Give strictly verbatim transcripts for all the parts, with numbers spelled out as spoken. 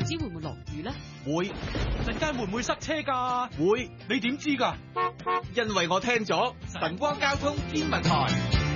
知會唔會落雨咧？ 會。陣間會唔會塞車㗎？ 會。 你點知㗎？ 因為我聽咗晨光交通天文台。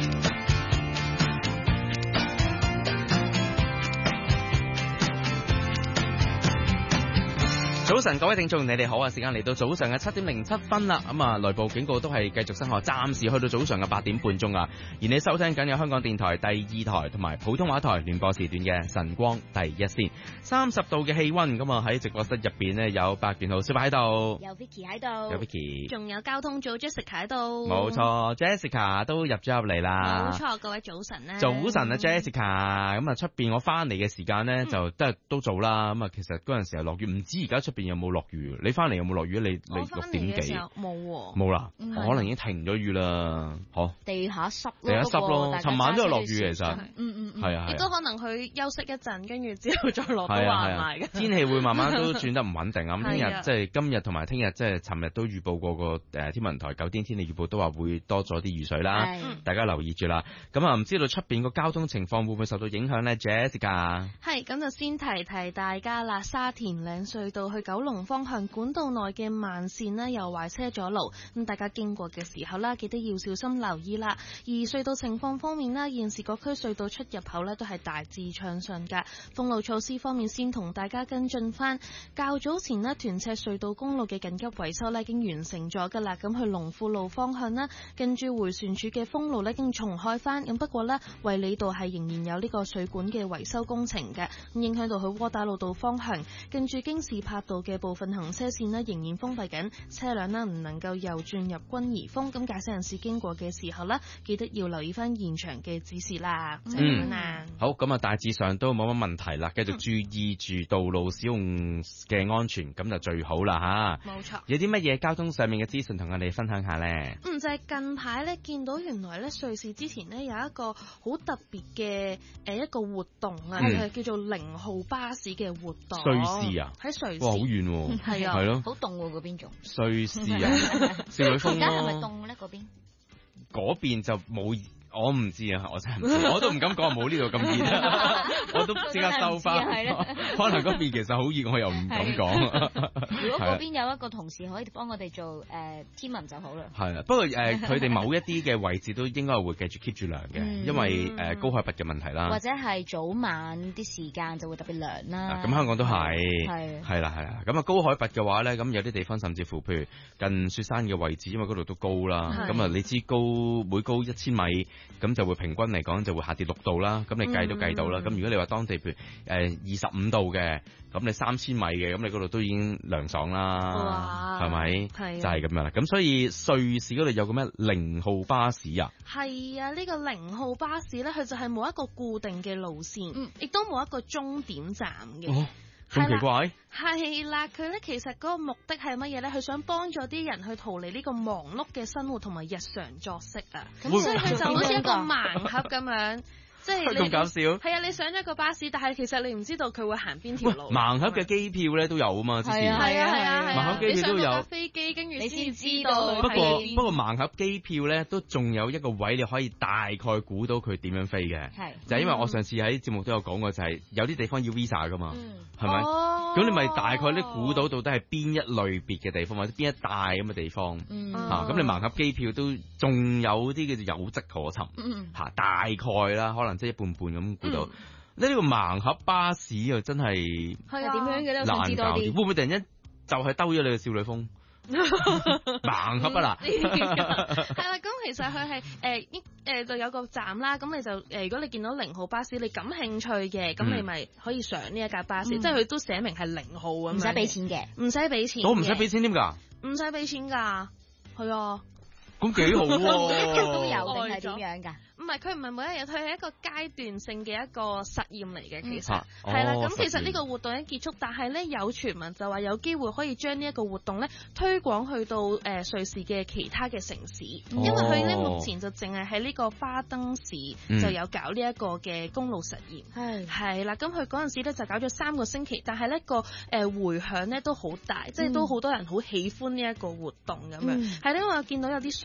早晨，各位聽眾，你哋好啊！時間嚟到早上嘅七點零七分啦，咁啊，雷暴警告都係繼續生效，暫時去到早上嘅八點半鐘啊。而你收聽緊有香港電台第二台同埋普通話台聯播時段嘅晨光第一線，三十度嘅氣溫，咁啊喺直播室入邊呢，有百件號小白喺度， 有 Vicky 喺度， 有 Vicky， 仲有交通組 Jessica 喺度， 冇錯 ，Jessica 都入咗入嚟啦， 冇錯，各位早晨啊， 早晨啊 Jessica， 咁啊出邊我翻嚟嘅時間呢，就都係都早啦，咁啊其實嗰陣時候落雨，唔知而家出邊有冇落雨？你翻嚟有冇落雨？你你六點幾？ 冇冇啦，可能已經停咗雨啦。好， 地下濕， 地下濕咯。尋晚都有落雨，其實， 嗯嗯， 係啊， 亦都可能佢休息一陣，跟住之後再落都話唔埋嘅。 天氣會慢慢都轉得唔穩定啊。咁聽日即係今日同埋聽日，即係尋日都預報過個誒天文台九點天氣預報都話會多咗啲雨水啦。大家留意住啦。咁啊，唔知道出邊個交通情況會唔會受到影響咧 ，Jessica？ 係咁就先提提大家啦。沙田嶺隧道去九龍方向管道內嘅慢線呢，又壞車阻路，咁大家經過嘅時候啦，記得要小心留意啦。而隧道情況方面呢，現時各區隧道出入口呢都係大致暢順㗎。封路措施方面，先同大家跟進翻。較早前呢，屯赤隧道公路嘅緊急維修呢已經完成咗㗎啦。咁去龍富路方向呢，跟住迴旋處嘅封路呢已經重開翻。咁不過呢，衛理道係仍然有呢個水管嘅維修工程嘅，咁影響到去窩打老道方向，跟住京士柏道嘅部分行車線呢仍然封閉緊，車輛呢唔能夠右轉入軍怡峰。咁駕駛人士經過嘅時候呢，記得要留意翻現場嘅指示啦。就係咁樣啊。 好，咁啊大致上都冇乜問題啦，繼續注意住道路使用嘅安全，咁就最好啦吓。冇錯。有啲乜嘢交通上面嘅資訊同我哋分享下呢？ 嗯，就係、是、近排呢，見到原來呢，瑞士之前呢有一個好特別嘅誒一個活動啊，係、嗯、叫做零號巴士嘅活動。 瑞士啊？ 喺瑞士。 哇，好遠喎。 係啊。 係咯。 好凍喎，嗰邊仲。 瑞士啊，少女峰咯。而家係咪凍咧？嗰邊？ 嗰邊就冇。我唔知啊，我真係唔知，我都唔敢講冇呢度咁熱，我都即刻收翻。可能嗰邊其實好熱，我又唔敢講。 如果嗰邊有一個同事可以幫我哋做誒、呃、天文就好啦。 係啊，不過誒，佢、呃、哋某一啲嘅位置都應該會繼續 keep 住涼嘅，嗯、因為誒、呃、高海拔嘅問題啦。 或者係早晚啲時間就會特別涼啦。 咁、啊、香港都係係係啦係啦。咁啊高海拔嘅話咧，咁有啲地方甚至乎譬如近雪山嘅位置，因為嗰度都高啦。咁啊，你知高每高一千米。咁就會平均嚟講就會下跌六度啦，咁你計都計到啦。咁、嗯、如果你話當地譬如誒二十五度嘅，咁你三千米嘅，咁你嗰度都已經涼爽啦，係咪？係就係、是、咁樣啦。咁所以瑞士嗰度有個咩零號巴士啊？ 係啊，呢、這個零號巴士咧，佢就係冇一個固定嘅路線，亦都冇一個終點站嘅。 哦咁奇怪？ 係啦，佢咧其實嗰個目的係乜嘢咧？佢想幫助啲人去逃離呢個忙碌嘅生活同埋日常作息啊。咁所以佢就好似一個盲盒咁樣。即係咁搞笑， 係啊！你上咗一個巴士，但係其實你唔知道佢會行邊條路。 盲盒嘅機票咧都有啊嘛，之前係啊係啊係啊， 盲盒機票都有。你上到架飛機，跟住你先知道。 不過不過盲盒機票咧都仲有一個位，你可以大概估到佢點樣飛嘅。係就係因為我上次喺節目都有講過，就係有啲地方要 visa 噶嘛，係咪？咁你咪大概咧估到到底係邊一類別嘅地方，或者邊一帶咁嘅地方嚇。咁你盲盒機票都仲有啲叫做有跡可尋嚇，大概啦，可能。即係一半半咁估到，呢、嗯、個盲盒巴士又真係係點樣嘅咧？ 難搞啲，會唔會突然間就係兜咗你個少女風？盲盒啊嗱， 係啦，咁其實佢係誒誒就有個站啦，咁你就誒、呃、如果你見到零號巴士，你感興趣嘅，咁、嗯、你咪可以上呢一架巴士，嗯、即係佢都寫明係零號咁樣， 唔使俾錢嘅， 唔使俾錢， 我唔使俾錢點㗎？ 唔使俾錢㗎，係啊。 咁幾好喎、 啊！一日都有定係點樣㗎？ 唔係，佢唔係每一日，佢係一個階段性嘅一個實驗嚟嘅。其實係啦，咁、啊哦、其實呢個活動已經結束，但係咧有傳聞就話有機會可以將呢一個活動咧推廣去到誒、呃、瑞士嘅其他嘅城市，哦、因為佢咧目前就淨係喺呢個花燈市、嗯、就有搞呢一個嘅公路實驗。係係啦，咁佢嗰陣時咧就搞咗三個星期，但係呢個誒迴響咧都好大，嗯、即係都好多人好喜歡呢一個活動咁樣。係、嗯、咧，我見到有啲相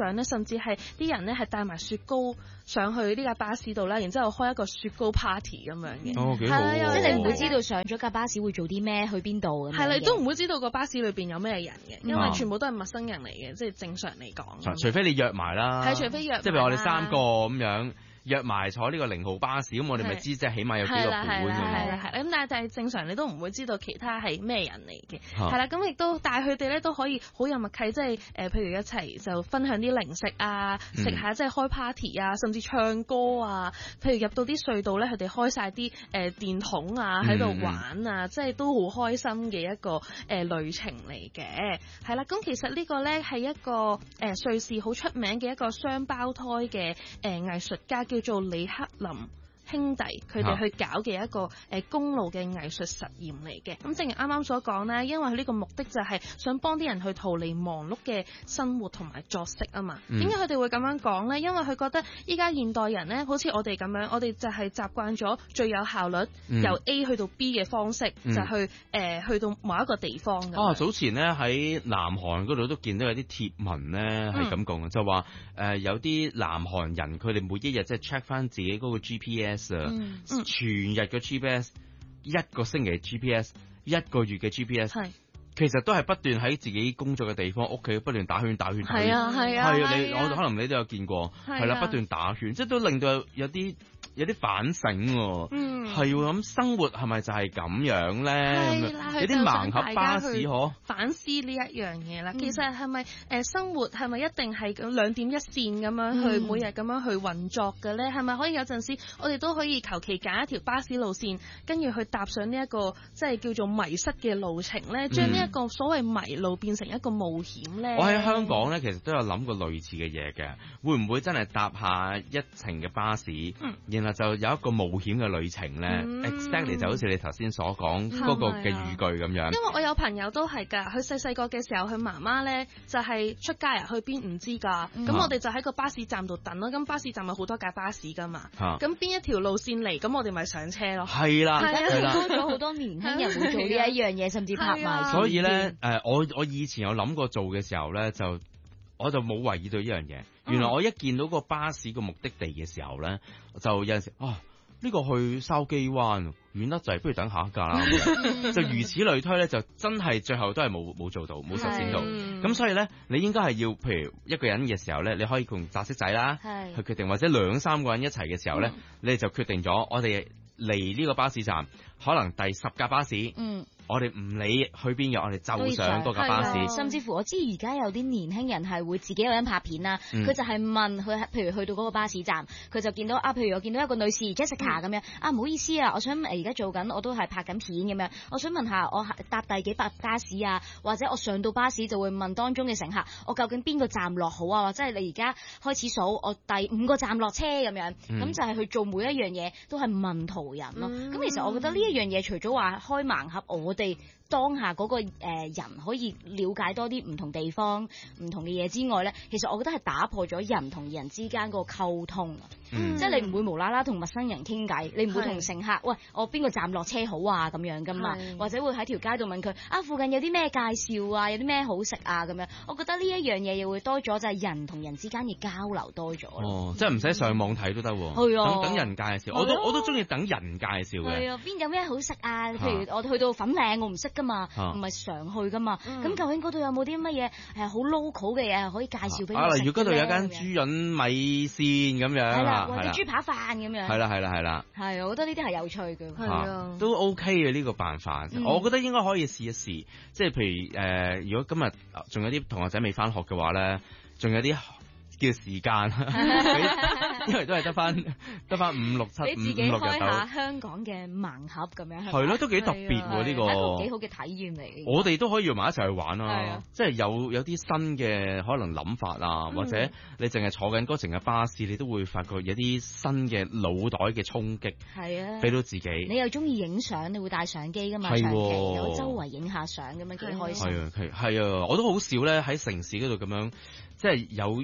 相咧，甚至係啲人咧係帶埋雪糕上去呢架巴士度啦，然之後開一個雪糕 party 咁樣嘅。 哦，幾好喎！ 即係你唔會知道上咗架巴士會做啲咩，去邊度咁樣。 係啦，你都唔會知道個巴士裏邊有咩人嘅，因為全部都係陌生人嚟嘅，即係正常嚟講。 除非你約埋啦。 係，除非約。 即係譬如我哋三個咁樣。約埋坐呢個零號巴士，咁我哋咪知即係起碼有幾個伴咁樣。 係啦係啦，咁但係但係正常你都唔會知道其他係咩人嚟嘅。係啦，咁亦都但係佢哋咧都可以好有默契，即係誒，譬如一齊就分享啲零食啊，食下即係開 party 啊，甚至唱歌啊。譬如入到啲隧道咧，佢哋開晒啲誒電筒啊，喺度玩啊，即係都好開心嘅一個誒旅程嚟嘅。係啦，咁其實呢個咧係一個誒瑞士好出名嘅一個雙胞胎嘅誒藝術家叫做李克林兄弟，佢哋去搞嘅一個誒公路嘅藝術實驗嚟嘅。咁正如啱啱所講咧，因為佢呢個目的就係想幫啲人去逃離忙碌嘅生活同埋作息啊嘛。點解佢哋會咁樣講咧？因為佢覺得依家現代人咧，好似我哋咁樣，我哋就係習慣咗最有效率、嗯、由 A 去到 B 嘅方式，嗯、就去誒、呃、去到某一個地方咁。 啊，早前咧喺南韓嗰度都見到有啲貼文咧係咁講嘅，就話誒、呃、有啲南韓人佢哋每一日即係 check 翻自己嗰個 G P S。嗯嗯、全日嘅 G P S， 一個星期嘅 G P S， 一個月嘅 G P S， 其實都係不斷喺自己工作嘅地方、屋企不斷打圈、打圈、打圈。係啊係啊，係啊，你我可能你都有見過，係啦、啊，不斷打圈，即係都令到有啲有啲反省喎。嗯，係喎，咁生活係咪就係咁樣咧？有啲盲盒巴士可反思呢一樣嘢啦。嗯、其實係咪誒生活係咪一定係咁兩點一線咁樣去、嗯、每日咁樣去運作嘅咧？係咪可以有陣時我哋都可以求其揀一條巴士路線，跟住去搭上呢、這、一個即係叫做迷失嘅路程咧，將呢一個所謂迷路變成一個冒險咧？ 我喺香港咧，其實都有諗過類似嘅嘢嘅，會唔會真係搭下一程嘅巴士，嗯、然後就有一個冒險嘅旅程咧、嗯、？Exactly 就好似你頭先所講嗰個嘅語句咁樣。 因為我有朋友都係㗎，佢細細個嘅時候，佢媽媽咧就係、是、出街啊，去邊唔知㗎。咁、嗯、我哋就喺個巴士站度等咯。咁巴士站有好多架巴士㗎嘛。咁邊、啊、一條路線嚟，咁我哋咪上車咯。係啦， 係啦，多咗好多年輕人會做呢一樣嘢，甚至拍埋。 所以咧，誒、呃，我我以前有諗過做嘅時候咧，就我就冇懷疑到呢樣嘢。原來我一見到個巴士個目的地嘅時候咧，就有陣時啊。呢個去筲箕灣遠得滯，不如等下一架啦。就如此類推咧，就真係最後都係冇冇做到，冇實踐到。咁所以咧，你應該係要，譬如一個人嘅時候咧，你可以同扎色仔啦，去決定，或者兩三個人一齊嘅時候咧，嗯、你就決定咗，我哋嚟呢個巴士站，可能第十架巴士。嗯我哋唔理去邊嘅，我哋就上嗰架巴士。 甚至乎我知而家有啲年輕人係會自己有人拍片啦，佢、嗯、就係問佢，譬如去到嗰個巴士站，佢就見到啊，譬如我見到一個女士 Jessica 咁樣，啊唔好意思啊，我想而家做緊，我都係拍緊片咁樣，我想問下我搭第幾班巴士啊，或者我上到巴士就會問當中嘅乘客，我究竟邊個站落好啊，或者係你而家開始數我第五個站落車咁樣，咁、嗯、就係去做每一樣嘢都係問途人咯。咁、嗯、其實我覺得呢一樣嘢除咗話開盲盒，我哋當下嗰個誒人可以了解多啲唔同地方唔同嘅嘢之外咧，其實我覺得係打破咗人同人之間個溝通啊，嗯、即係你唔會無啦啦同陌生人傾偈，你唔會同乘客喂我邊個站落車好啊咁樣噶嘛，或者會喺條街度問佢啊附近有啲咩介紹啊，有啲咩好食啊咁樣。我覺得呢一樣嘢又會多咗，就係人同人之間嘅交流多咗。 哦，即係唔使上網睇都得喎。 係啊， 等等人介紹，我都我都中意等人介紹嘅。 係啊，邊有咩好食啊？譬如我去到粉嶺，我唔識噶嘛，唔係常去噶嘛。咁、嗯、究竟嗰度有冇啲乜嘢係好 local 嘅嘢可以介紹俾我食？啊，例如嗰度有間豬潤米線咁樣， 係啦，或者豬扒飯咁樣。 係啦，係啦，係啦。 係，我覺得呢啲係有趣嘅。係啊， 都 OK 嘅呢個辦法。嗯、我覺得應該可以試一試。即係譬如誒、呃，如果今日仲有啲同學仔未翻學嘅話咧，仲有啲叫時間，因為都係得翻得翻五六七五五六日。開下香港嘅盲盒咁樣， 係咯，都幾特別喎呢個， 係一個幾好嘅體驗嚟。 我哋都可以約埋一齊去玩啊！即係有有啲新嘅可能諗法啊，或者你淨係坐緊嗰程嘅巴士，你都會發覺有啲新嘅腦袋嘅衝擊，係啊，俾到自己。你又中意影相，你會帶相機㗎嘛？長期有周圍影下相咁樣幾開心。 係啊，係啊，我都好少咧喺城市嗰度咁樣。即係有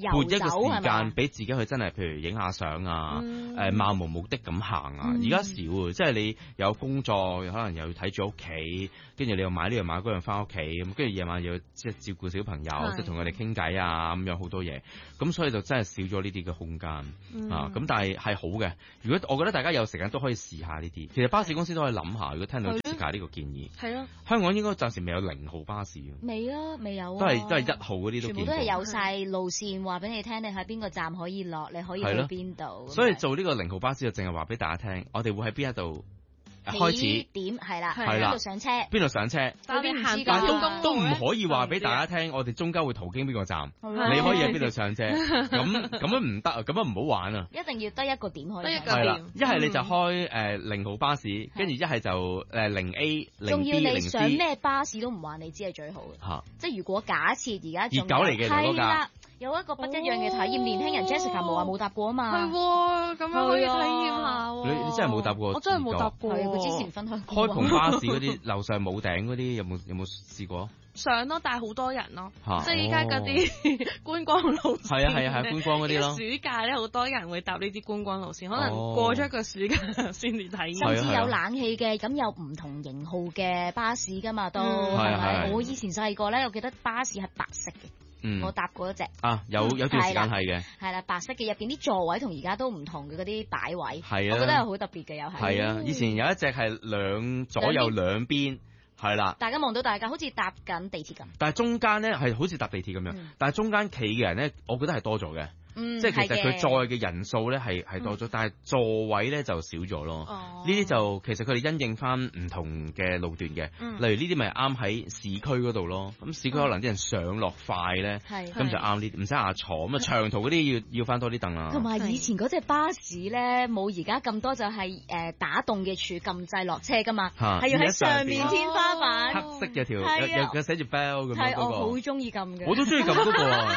撥一個時間俾自己去真係，譬如影下相啊，誒、嗯呃、漫無目的咁行啊。而家少啊，即係你有工作，可能又要睇住屋企，跟住你又買呢樣買嗰樣翻屋企，咁跟住夜晚又要即係照顧小朋友，即係同佢哋傾偈啊，咁樣好多嘢。咁所以就真係少咗呢啲嘅空間、嗯、啊。咁但係係好嘅。如果我覺得大家有時間都可以試下呢啲。其實巴士公司都可以諗下，如果聽到 Jessica 呢個建議。係咯。香港應該暫時未有零號巴士。未啊，未有啊。都係都係一號嗰啲都見到。全部都係有晒路線話俾你聽，你喺邊個站可以落，你可以去邊度。所以做呢個零號巴士就淨係話俾大家聽，我哋會喺邊一度開始點係啦，邊度上車，邊度上車，但係都都唔可以話俾大家聽，我哋中間會途經邊個站，你可以喺邊度上車。咁咁樣唔得啊，咁樣唔好玩啊！一定要得一個點可以。得一個點。一係你就開誒零號巴士，跟住一係就誒零 A、零 B、零 C。仲要你上咩巴士都唔話你知係最好嘅。嚇！即係如果假設而家熱狗嚟嘅嗰架。有一個不一樣嘅體驗，年輕人 Jessica 冇話冇搭過啊嘛，係喎，咁樣可以體驗下喎。你你真係冇搭過？我真係冇搭過。佢之前分享開篷巴士嗰啲樓上冇頂嗰啲，有冇有冇試過？上咯，但係好多人咯，即係依家嗰啲觀光路線。係啊係啊係觀光嗰啲咯。暑假咧好多人會搭呢啲觀光路線，可能過咗一個暑假先至體驗。甚至有冷氣嘅，咁有唔同型號嘅巴士㗎嘛都係咪？我以前細個咧，我記得巴士係白色嘅。嗯，我搭過一隻啊，有有段時間係嘅，係啦，白色嘅，入邊啲座位同而家都唔同嘅嗰啲擺位，係啊，我覺得係好特別嘅又係。係啊，以前有一隻係兩左右兩邊，係啦，大家望到大家好似搭緊地鐵咁。但係中間咧係好似搭地鐵咁樣，嗯、但係中間企嘅人咧，我覺得係多咗嘅。嗯、即係其實佢載嘅人數咧係係多咗，嗯、但係座位咧就少咗咯。呢啲、哦、就其實佢哋因應翻唔同嘅路段嘅，嗯、例如呢啲咪啱喺市區嗰度咯。咁市區可能啲人上落快咧，咁、嗯、就啱呢啲，唔使下坐。咁啊長途嗰啲要要翻多啲凳啦。同埋以前嗰隻巴士咧冇而家咁多，就係誒打洞嘅柱撳掣落車噶嘛，係、啊、要喺上面天花板，黑色嘅條、啊、有有寫住 bell 咁樣嗰個。係我好中意撳嘅，我都中意撳嗰個啊。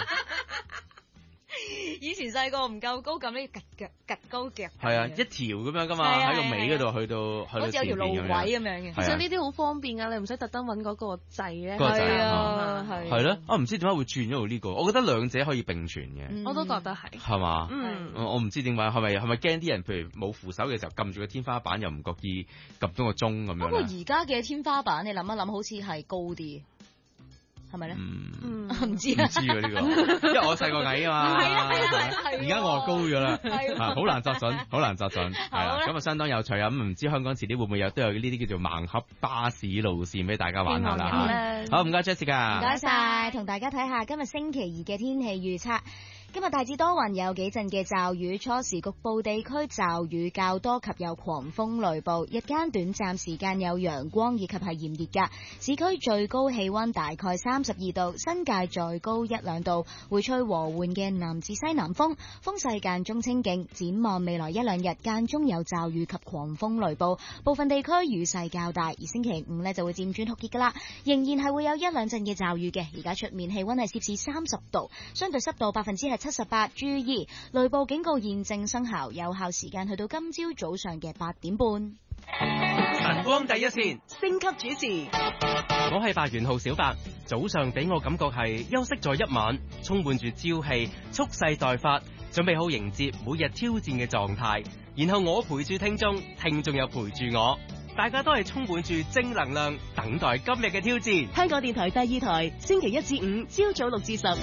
以前細個唔夠高，咁呢夾腳夾高腳係啊，一條咁樣噶嘛，喺個尾嗰度去到好似有條路位咁樣嘅。其實呢啲好方便噶，你唔使特登揾嗰個掣咧。係啊，係係咯，啊唔知點解會轉咗到呢個？我覺得兩者可以並存嘅。我都覺得係。係嘛？嗯，我唔知點解，係咪係咪驚啲人譬如冇扶手嘅時候撳住個天花板又唔覺意撳到個鐘咁樣。不過而家嘅天花板你諗一諗，好似係高啲。係咪咧？嗯，唔知啊，唔知啊呢個，因為我細個矮啊嘛，係啊係啊，而家我高咗啦，係好難作準，好難作準，係啦，咁啊相當有趣啊！咁唔知香港遲啲會唔會有都有呢啲叫做盲盒巴士路線俾大家玩下啦嚇。好，唔該 Jessica，唔該晒，同大家睇下今日星期二嘅天氣預測。今日大致多雲，有幾陣嘅驟雨，初時局部地區驟雨較多及有狂風雷暴，日間短暫時間有陽光以及係炎熱㗎。市區最高氣溫大概三十二度，新界再高一兩度，會吹和緩嘅南至西南風，風勢間中清勁。展望未來一兩日間中有驟雨及狂風雷暴，部分地區雨勢較大，而星期五呢就會漸轉酷熱㗎啦，仍然係會有一兩陣嘅驟雨嘅。而家出面氣溫係攝氏三十度，相對濕度百分之係七十八，注意雷暴警告現正生效，有效時間去到今朝早上嘅八點半。晨光第一線，升級主持，我係白元浩小白。早上俾我感覺係休息咗一晚，充滿住朝氣，蓄勢待發，準備好迎接每日挑戰嘅狀態。然後我陪住聽眾，聽眾又陪住我，大家都係充滿住正能量，等待今日嘅挑戰。香港電台第二台，星期一至五朝早六至十。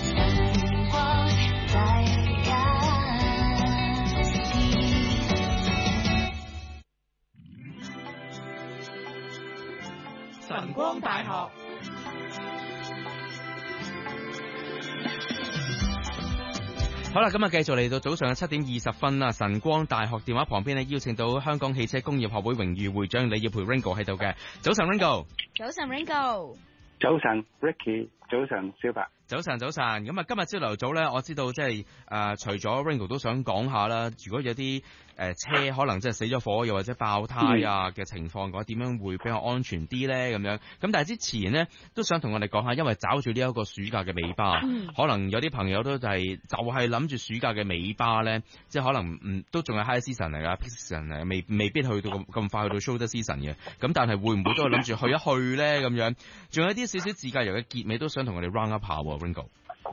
晨光大學好啦，今日繼續嚟到早上嘅七點二十分啦。晨光大學電話旁邊呢，邀請到香港汽車工業學會榮譽會長李耀培 Ringo 喺度嘅。早晨 Ringo， 早晨 Ringo， 早晨 Ricky， 早晨小白。早晨，早晨。咁啊，今日朝頭早咧，我知道即係誒，除咗 Ringo 都想講下啦。如果有啲誒、呃、車可能即係死咗火，又或者爆胎啊嘅情況嘅話，點樣會比較安全啲咧？咁樣咁，但係之前呢，都想同我哋講下，因為找住呢一個暑假嘅尾巴，嗯、可能有啲朋友都就係、是、就係諗住暑假嘅尾巴咧，即係可能唔都仲係 high season 嚟噶 peak season 嚟，未未必去到咁咁快去到 shoulder season 嘅。咁但係會唔會都係諗住去一去咧？咁樣仲有啲少少自駕遊嘅結尾都想同我哋 round up 下喎 Ringo。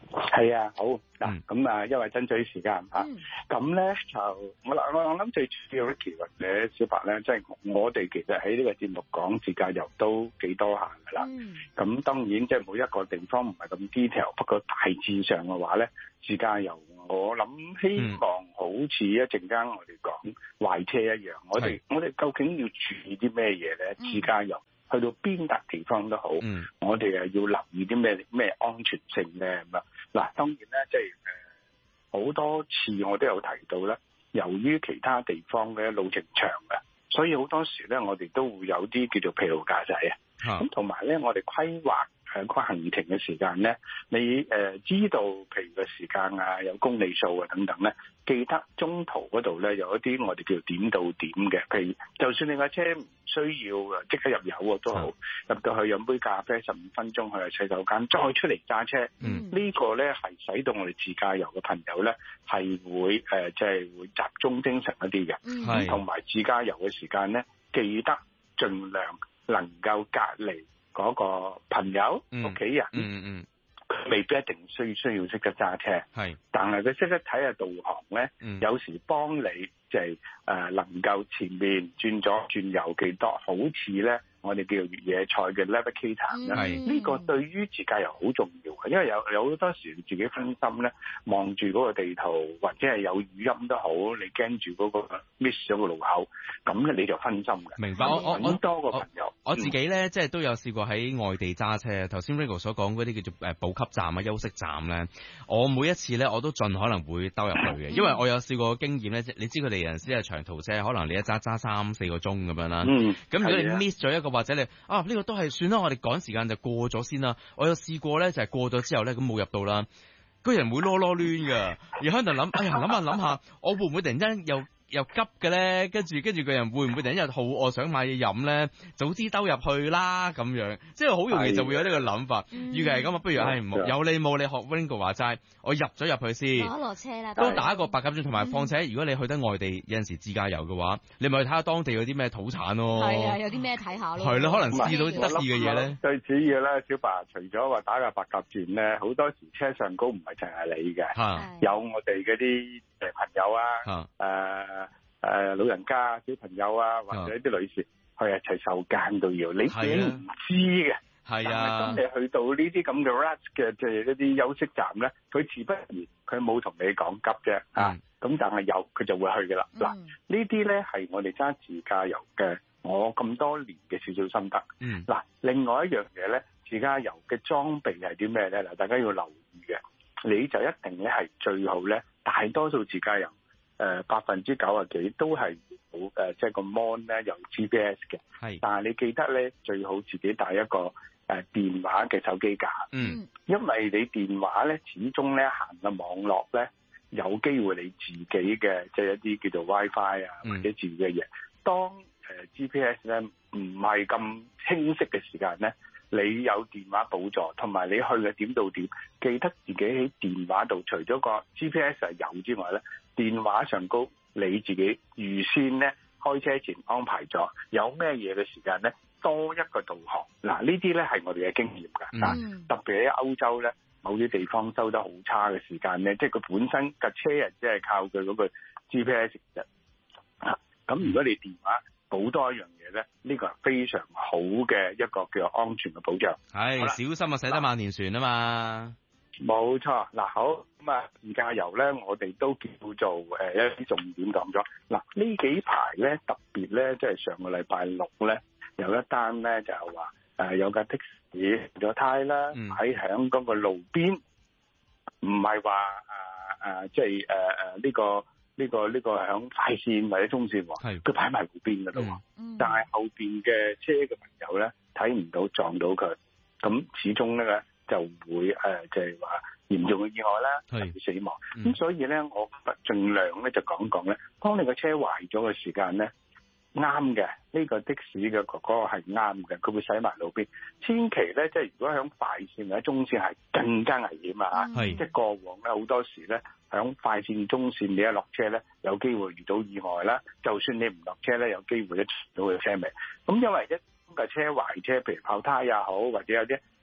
係啊，好嗱，咁啊，因為爭取時間嚇，咁咧、嗯、就我我我諗最主要 Ricky 或者小白咧，即、就、係、是、我哋其實喺呢個節目講自駕遊都幾多下噶啦。咁、嗯、當然即係每一個地方唔係咁 detail，不過大致上嘅話咧，自駕遊我諗希望好似一陣間我哋講壞車一樣，嗯、我哋我哋究竟要注意啲咩嘢咧？自駕遊去到邊笪地方都好，嗯、我哋啊要留意啲咩咩安全性咧咁啊？嗱，當然咧，即係誒好多次我都有提到咧，由於其他地方嘅路程長嘅，所以好多時咧，我哋都會有啲叫做疲勞駕駛啊。咁同埋咧，我哋規劃誒個行程嘅時間咧，你誒、呃、知道譬如個時間啊，有公里數啊等等咧，記得中途嗰度咧有一啲我哋叫點到點嘅，譬如就算你架車唔需要誒即刻入油都好，入到去飲杯咖啡，十五分鐘去洗手間，再出嚟揸車，嗯、個呢個咧係使到我哋自駕遊嘅朋友咧係會誒即係會集中精神一啲嘅，咁同埋自駕遊嘅時間咧，記得盡量能夠隔離嗰個朋友屋企人，嗯嗯，佢未必一定需需要識得揸車，係，但係佢識得睇下導航咧，嗯、有時幫你就係、是、誒、呃、能夠前面轉左轉右幾多，好似咧我哋叫越野賽嘅 navigator 咧，係呢、嗯、個對於自駕遊好重要嘅，因為有有好多時自己分心咧，望住嗰個地圖或者係有語音都好，你驚住嗰個 miss 咗個路口，咁咧你就分心嘅。明白，我我我多個朋友， 我，我自己咧即係都有試過喺外地揸車。頭先 Rico 所講嗰啲叫做誒補給站啊、休息站咧，我每一次咧我都盡可能會兜入去嘅，因為我有試過經驗咧，你知佢哋有陣時係長途車，可能你一揸揸三四個鐘咁樣啦。嗯，咁如果你 miss 咗一個或者你啊呢、呢個都係算啦，我哋趕時間就過咗先啦。我有試過咧，就係、是、過咗之後咧，咁冇入到啦，個人會囉囉攣㗎，而喺度諗，哎呀諗下諗下，我會唔會突然間又又急嘅咧？跟住跟住個人會唔會突然間好餓想買嘢飲咧？早知兜入去啦咁樣，即係好容易就會有呢個諗法。預期係咁啊，不如唉冇有你冇你學 Ringo 話齋，我入咗入去先， 攞落車啦， 都打一個白鴿轉。同埋況且，如果你去得外地有陣時自駕遊嘅話，你咪去睇下當地有啲咩土產咯。係啊，有啲咩睇下咯。係咯，可能試到啲得意嘅嘢咧。 最主要咧，小白除咗話打個白鴿轉咧，好多時車上高唔係淨係你嘅，有我哋嗰啲誒朋友啊，誒。誒、呃，老人家、小朋友啊，或者啲女士去一齊受間都要，你自己唔知嘅。係啊，當你去到呢啲咁嘅 rush 嘅即係一啲休息站咧，佢自不然佢冇同你講急啫，嗯、啊，咁但係有佢就會去嘅啦。嗱、嗯，呢啲咧係我哋揸自駕遊嘅，我咁多年嘅少少心得。嗯，嗱，另外一樣嘢咧，自駕遊嘅裝備係啲咩咧？嗱，大家要留意嘅，你就一定咧係最好咧，大多數自駕遊。誒百分之九啊幾都係好誒，即係個 mon 咧有 G P S 嘅，係是。但係你記得咧，最好自己帶一個誒、呃、電話嘅手機架，嗯，因為你電話咧始終咧行嘅網絡咧有機會你自己嘅即係一啲叫做 WiFi 啊或者自己嘅嘢，嗯、當誒、呃、G P S 咧唔係咁清晰嘅時間咧，你有電話補助，同埋你去嘅點到點，記得自己喺電話度除咗個 G P S 係有之外咧。電話上高你自己預先咧開車前安排咗，有咩嘢嘅時間咧多一個導航。嗱，呢啲咧係我哋嘅經驗㗎。嗱、嗯，特別喺歐洲咧，某啲地方收得好差嘅時間咧，即係佢本身架車人即係靠佢嗰個 G P S 嘅。啊，咁如果你電話補多一樣嘢咧，呢、這個係非常好嘅一個叫做安全嘅保障。係，小心啊，駛得萬年船啊嘛。冇錯，嗱好咁啊，自駕遊咧，我哋都叫做誒、呃、一啲重點講咗。嗱呢幾排咧特別咧，即係上個禮拜六咧有一單咧就係話誒有架的士咗胎啦，喺響嗰個路邊，唔係話誒誒即係誒誒呢個呢、呢個呢、呢個響快線或者中線喎，係佢擺埋路邊噶啦，嗯、但係後邊嘅車嘅朋友咧睇唔到撞到佢，咁始終咧。就會誒、呃，就係、是、話嚴重嘅意外啦，甚至死亡。咁、嗯、所以咧，我覺得盡量咧就講講咧，當你個車壞咗嘅時間咧，啱嘅，呢、這個的士嘅哥哥係啱嘅，佢會駛埋路邊。千祈咧，即係如果響快線或者中線係更加危險啊！嚇，即係過往咧好多時咧，響快線、中線你一落車咧，有機會遇到意外啦。就算你唔落車咧，有機會一撞到佢車尾。咁因為一架車壞車，譬如爆胎也好，或者有啲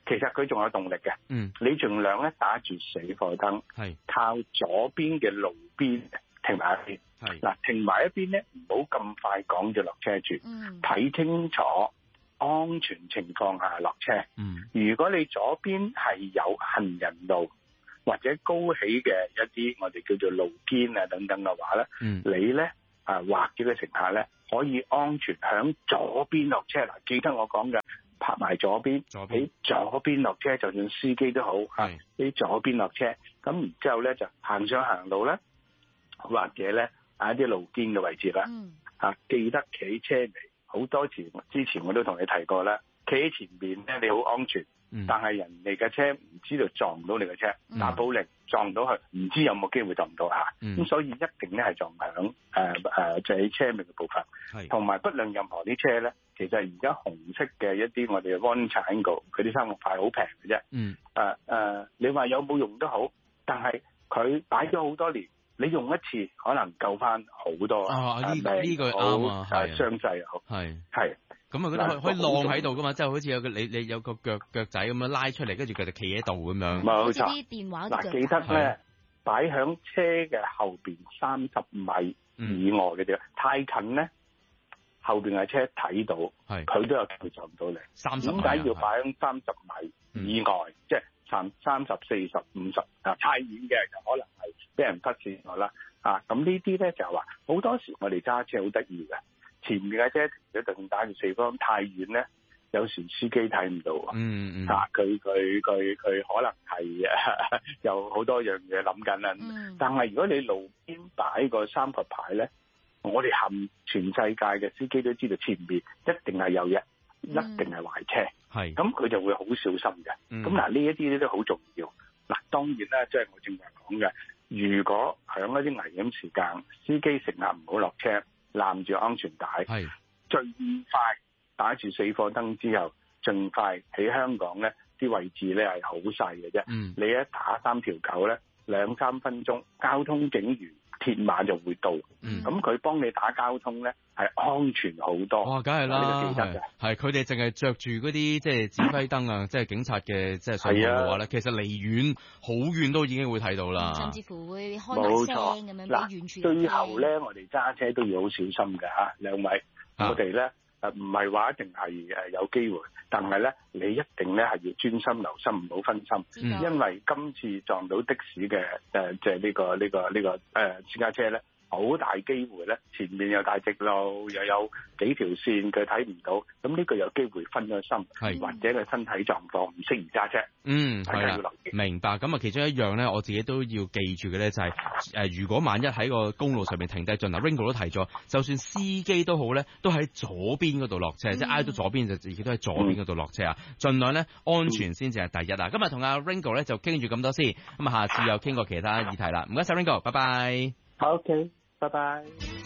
其實佢仲有動力嘅。 嗯， 你盡量咧打住死火燈， 係靠左邊嘅路邊停埋一邊。係嗱，停埋一邊咧，唔好咁快趕住落車住，睇、嗯、清楚安全情況下落車。嗯，如果你左邊係有行人路或者高起嘅一啲我哋叫做路肩啊等等嘅話咧，嗯，你咧啊或者嘅乘客咧可以安全響左邊落車。嗱，記得我講嘅。拍埋左邊，喺左邊落車，就算司機都好，係喺左邊落車。咁然之後咧就行上行路咧，或者咧喺一啲路肩嘅位置啦。嗯，啊記得企車尾。好多次之前我都同你提過啦，企喺前面咧你好安全，嗯、但係人哋嘅車唔知道撞唔到你嘅車，打保齡撞到佢，唔知有冇機會撞唔到嚇。咁、嗯、所以一定咧係撞響誒誒就喺車尾嘅部分，同埋不論任何啲車咧。其實而家紅色嘅一啲我哋嘅 warning triangle，佢啲生活牌好平嘅啫。嗯。誒、uh, 誒、uh, 你話有冇用都好，但係佢擺咗好多年，你用一次可能救翻好多。啊呢呢、呢個啱啊，係傷勢又好。係係。咁啊，嗰啲可以晾喺度噶嘛，即係好似有個你你有個腳腳仔咁樣拉出嚟，跟住佢就企喺度咁樣。冇錯。啲電話嗱，記得咧，擺響車嘅後邊三十米以外嘅啫、嗯，太近咧。後邊嘅車睇到，佢都有機會撞到你。三十點解要擺喺三十米以外？嗯、即係三三十、四十、五十啊，太遠嘅就可能係俾人忽視咗啦。啊，咁呢啲咧就係話好多時我哋揸車好得意嘅，前面嘅車一定打住四方，太遠咧，有時司機睇唔到。嗯嗯。啊，佢佢佢佢可能係有好多樣嘢諗緊啦。嗯。但係如果你路邊擺個三佛牌咧，我哋冚全世界嘅司機都知道前面一定係有嘢、嗯，一定係壞車。係，咁佢就會好小心嘅。咁嗱呢一啲咧都好重要。嗱，當然啦，即係我正話講嘅，如果響一啲危險時間，司機乘客唔好落車，攬住安全帶，係最快打住死火燈之後，盡快喺香港咧啲位置咧係好細嘅啫。嗯，你一打三條九咧，兩三分鐘，交通警員。鐵馬就會到，咁佢幫你打交通咧，係安全好多。哇，梗係啦，係佢哋淨係着住嗰啲即係指揮燈啊，即係警察嘅即係信號嘅話咧，其實離遠好遠都已經會睇到啦。甚至乎會開埋聲咁樣，嗱，最後咧，我哋揸車都要好小心嘅嚇，兩位，啊、我哋咧。誒唔係話一定係誒有機會，但係咧你一定咧係要專心留心，唔好分心，因為今次撞到的士嘅誒即係呢個呢、呢個呢、呢個誒、呃、私家車咧，好大機會咧前面有大直路，又有幾條線佢睇唔到，咁呢個有機會分咗心，或者佢身體狀況唔適宜揸車。嗯，大家要留意。明白。咁啊，其中一樣咧，我自己都要記住嘅咧，就係、是、誒、呃，如果萬一喺個公路上面停低進，嗱 Ringo 都提咗，就算司機都好咧，都喺左邊嗰度落車，嗯、即係挨到左邊就自己都喺左邊嗰度落車啊，盡量咧安全先至係第一啊。今日同阿 Ringo 咧就傾住咁多先，咁啊下次又傾過其他議題啦。唔該晒 Ringo，拜拜。好 OK，拜拜。